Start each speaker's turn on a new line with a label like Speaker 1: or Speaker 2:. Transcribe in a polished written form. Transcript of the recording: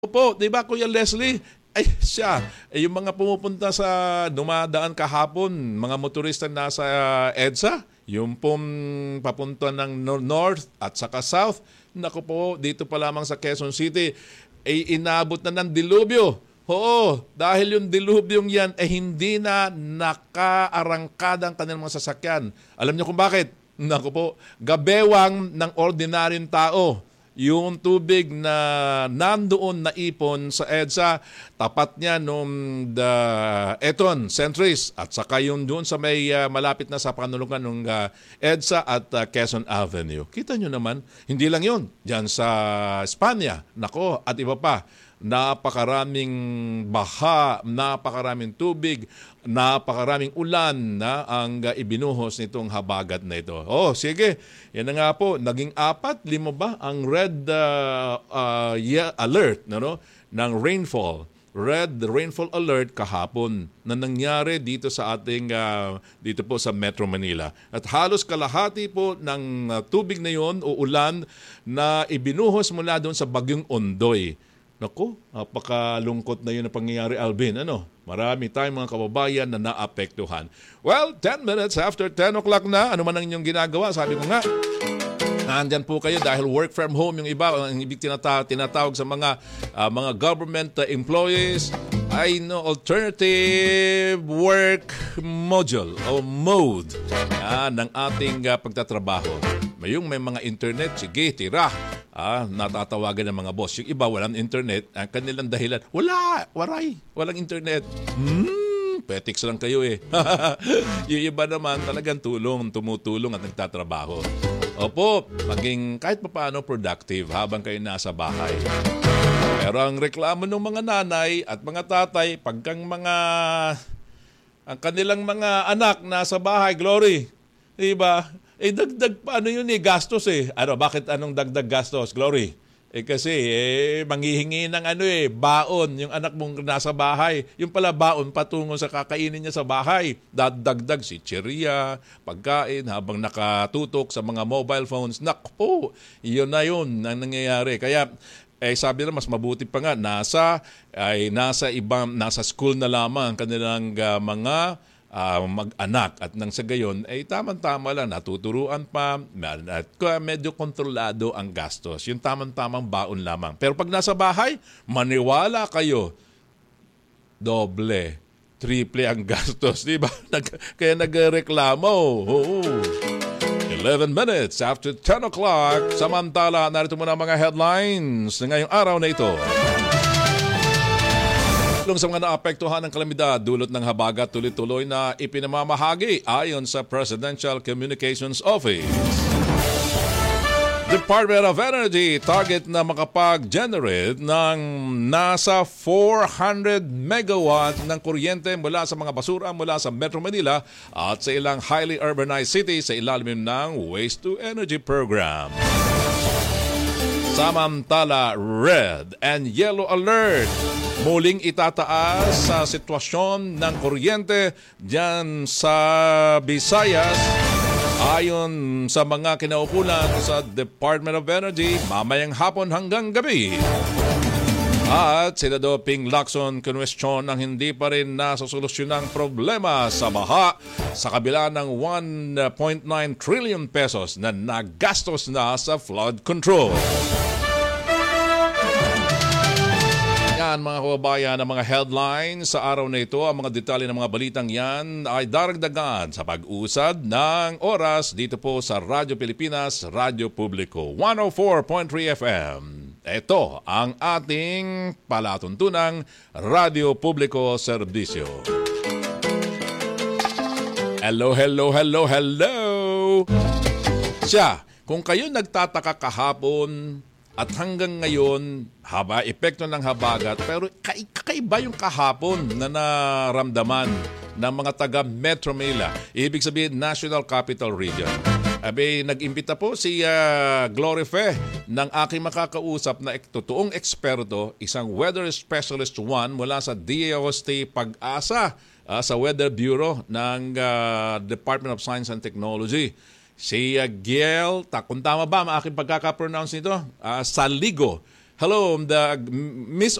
Speaker 1: Opo, 'di ba Kuya Leslie? Ay siya, yung mga pumupunta sa dumadaan kahapon, mga motorista nasa EDSA, yung papunta ng north at saka south, naku po, dito pa lamang sa Quezon City, ay inabot na ng dilubyo. Oo, dahil yung dilubyong yan ay hindi na nakaarangkada ang kanilang mga sasakyan. Alam niyo kung bakit? Naku po, gabewang ng ordinaryong tao. Yung tubig na nandoon na ipon sa EDSA, tapat niya nung Eton, Centris, at saka yung doon sa may malapit na sa panulungan ng EDSA at Quezon Avenue. Kita nyo naman, hindi lang yun. Diyan sa Espanya, nako, at iba pa. Napakaraming baha, napakaraming tubig, napakaraming ulan na ang ibinuhos nitong habagat na ito. Oh, sige. Yan na nga po, naging 4, 5 ba ang red alert ng rainfall. Red rainfall alert kahapon na nangyari dito sa ating dito po sa Metro Manila. At halos kalahati po ng tubig na yon o ulan na ibinuhos mula doon sa Bagyong Ondoy. Naku, napakalungkot na yun ang pangyayari, Alvin. Marami tayong mga kababayan na naapektuhan. Well, 10 minutes after 10 o'clock na, ano man ang inyong ginagawa, sabi ko nga, nandyan po kayo dahil work from home yung iba, ang ibig tinatawag sa mga government employees, ay alternative work module o mode ng ating pagtatrabaho. May mga internet, sige, tira. Natatawagan ng mga boss. Yung iba, walang internet. Ang kanilang dahilan, walang internet. Petics lang kayo eh. Yung iba naman talagang tumutulong at nagtatrabaho. Opo, maging kahit paano productive habang kayo nasa bahay. Pero ang reklamo ng mga nanay at mga tatay, ang kanilang mga anak nasa bahay, Glory, diba? Dagdag pa yun gastos eh. Bakit anong dagdag gastos, Glory? Kasi manghihingi ng baon yung anak mong nasa bahay. Yung pala baon patungo sa kakainin niya sa bahay. Dagdag si chicheria, pagkain habang nakatutok sa mga mobile phones. Naku, yun na yun ang nangyayari. Kaya sabi na mas mabuti pa nga nasa school na lamang ang kanilang mga mag-anak at nang sa gayon ay tamang-tama lang natuturuan pa at medyo kontrolado ang gastos. Yung tamang-tamang baon lamang. Pero pag nasa bahay, maniwala kayo, doble, triple ang gastos, di ba? Kaya nagreklamo. 11 minutes after 10 o'clock. Samantala, narito muna mga headlines ngayong araw na ito. Sa mga naapektuhan ng kalamidad, dulot ng habagat tuloy-tuloy na ipinamamahagi ayon sa Presidential Communications Office. Department of Energy target na makapag-generate ng nasa 400 megawatt ng kuryente mula sa mga basura mula sa Metro Manila at sa ilang highly urbanized cities sa ilalim ng Waste to Energy Program. Samantala, red and yellow alert. Muling itataas sa sitwasyon ng kuryente dyan sa Visayas ayon sa mga kinaukulan sa Department of Energy mamayang hapon hanggang gabi. At Senador Ping Lacson kinwestiyon ang hindi pa rin nasosolusyon ng problema sa baha sa kabila ng 1.9 trillion pesos na nagastos na sa flood control. Mga kababayan, ang mga headlines sa araw na ito, ang mga detalye ng mga balitang yan ay daragdagan sa pag-usad ng oras dito po sa Radyo Pilipinas, Radyo Publiko 104.3 FM. Ito ang ating palatuntunang Radyo Publiko Serbisyo. Hello. Kung kayo nagtataka kahapon at hanggang ngayon, epekto ng habagat, pero kakaiba yung kahapon na naramdaman ng mga taga Metro Manila. Ibig sabihin, National Capital Region. Nag-imbita po si Glory Fe ng aking makakausap na totoong eksperto, isang weather specialist 1 mula sa DOST Pag-asa sa Weather Bureau ng Department of Science and Technology. Si Giel, kung tama ba ang aking pagkaka-pronounce nito? Saligo. Hello, the Miss